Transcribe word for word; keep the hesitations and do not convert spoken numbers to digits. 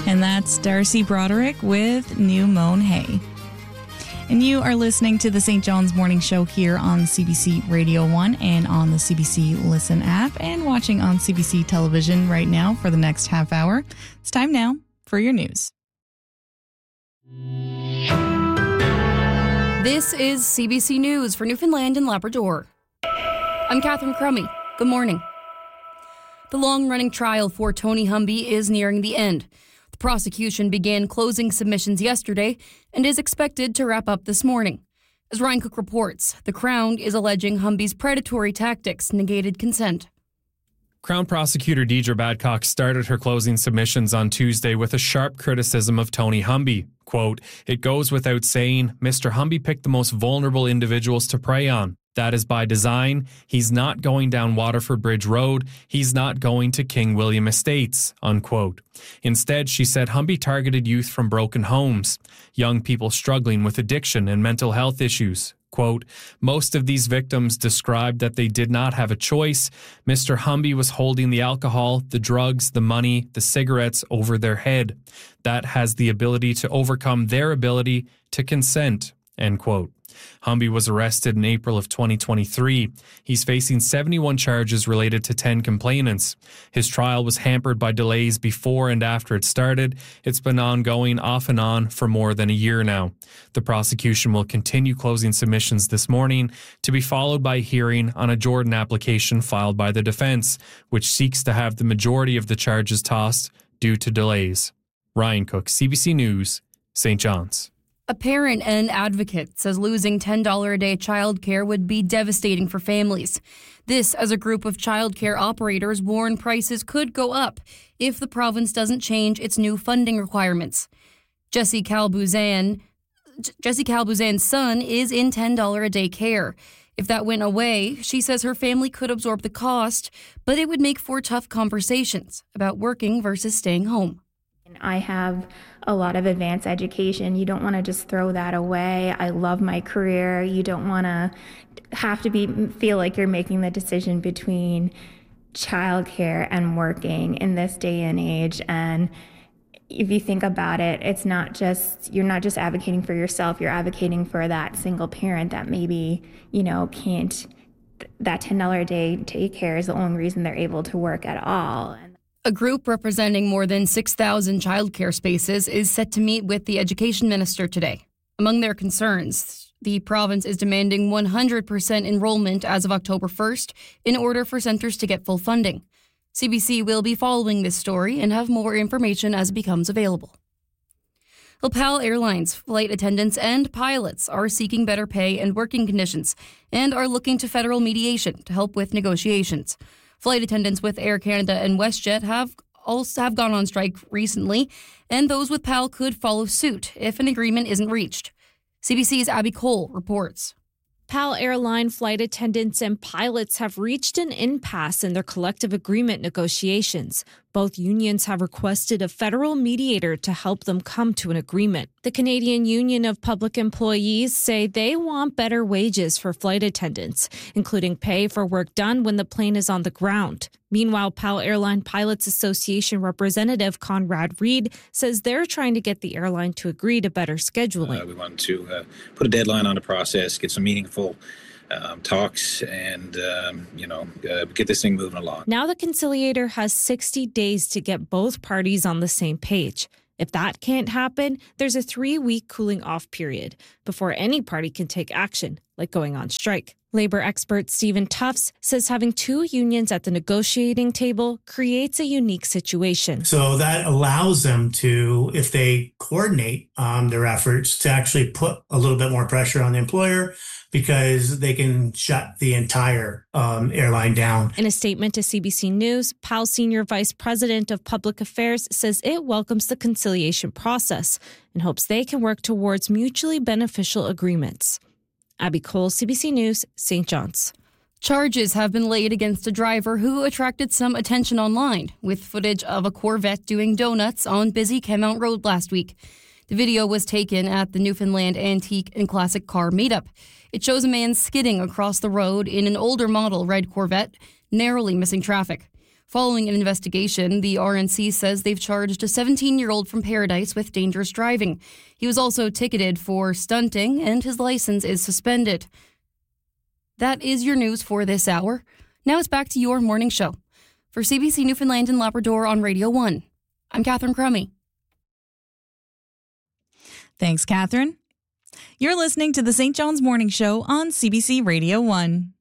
And that's Darcy Broderick with New Mown Hay. And you are listening to the Saint John's Morning Show here on C B C Radio one and on the C B C Listen app and watching on C B C television right now for the next half hour. It's time now for your news. This is C B C News for Newfoundland and Labrador. I'm Catherine Crummy. Good morning. The long-running trial for Tony Humby is nearing the end. The prosecution began closing submissions yesterday and is expected to wrap up this morning. As Ryan Cook reports, the Crown is alleging Humby's predatory tactics negated consent. Crown Prosecutor Deidre Badcock started her closing submissions on Tuesday with a sharp criticism of Tony Humby. Quote, "It goes without saying, Mister Humby picked the most vulnerable individuals to prey on. That is by design. He's not going down Waterford Bridge Road. He's not going to King William Estates," unquote. Instead, she said Humby targeted youth from broken homes, young people struggling with addiction and mental health issues. Quote, "Most of these victims described that they did not have a choice. Mister Humby was holding the alcohol, the drugs, the money, the cigarettes over their head. That has the ability to overcome their ability to consent," end quote. Humby was arrested in April of twenty twenty-three. He's facing seventy-one charges related to ten complainants. His trial was hampered by delays before and after it started. It's been ongoing off and on for more than a year now. The prosecution will continue closing submissions this morning, to be followed by a hearing on a Jordan application filed by the defense, which seeks to have the majority of the charges tossed due to delays. Ryan Cook, C B C News, Saint John's. A parent and advocate says losing ten dollars a day childcare would be devastating for families. This as a group of childcare operators warn prices could go up if the province doesn't change its new funding requirements. Jessie Calbuzan, Jessie Calbuzan's son is in ten dollars a day care. If that went away, she says her family could absorb the cost, but it would make for tough conversations about working versus staying home. I have a lot of advanced education. You don't want to just throw that away. I love my career. You don't want to have to be feel like you're making the decision between childcare and working in this day and age. And if you think about it, it's not just, you're not just advocating for yourself, you're advocating for that single parent that maybe, you know, can't, that ten dollars a day daycare is the only reason they're able to work at all. A group representing more than six thousand childcare spaces is set to meet with the Education Minister today. Among their concerns, the province is demanding one hundred percent enrollment as of October first in order for centres to get full funding. C B C will be following this story and have more information as it becomes available. Well, PAL Airlines flight attendants and pilots are seeking better pay and working conditions and are looking to federal mediation to help with negotiations. Flight attendants with Air Canada and WestJet have also have gone on strike recently, and those with PAL could follow suit if an agreement isn't reached. C B C's Abby Cole reports. PAL Airline flight attendants and pilots have reached an impasse in their collective agreement negotiations. Both unions have requested a federal mediator to help them come to an agreement. The Canadian Union of Public Employees say they want better wages for flight attendants, including pay for work done when the plane is on the ground. Meanwhile, PAL Airline Pilots Association representative Conrad Reed says they're trying to get the airline to agree to better scheduling. Uh, we want to uh, put a deadline on the process, get some meaningful um, talks, and um, you know, uh, get this thing moving along. Now the conciliator has sixty days to get both parties on the same page. If that can't happen, there's a three-week cooling off period before any party can take action, like going on strike. Labor expert Stephen Tufts says having two unions at the negotiating table creates a unique situation. So that allows them to, if they coordinate um, their efforts, to actually put a little bit more pressure on the employer, because they can shut the entire um, airline down. In a statement to C B C News, PAL Senior Vice President of Public Affairs says it welcomes the conciliation process and hopes they can work towards mutually beneficial agreements. Abby Cole, C B C News, Saint John's. Charges have been laid against a driver who attracted some attention online with footage of a Corvette doing donuts on busy Kenmount Road last week. The video was taken at the Newfoundland Antique and Classic Car Meetup. It shows a man skidding across the road in an older model red Corvette, narrowly missing traffic. Following an investigation, the R N C says they've charged a seventeen-year-old from Paradise with dangerous driving. He was also ticketed for stunting, and his license is suspended. That is your news for this hour. Now it's back to your morning show. For C B C Newfoundland and Labrador on Radio one, I'm Catherine Crummy. Thanks, Catherine. You're listening to the Saint John's Morning Show on C B C Radio one.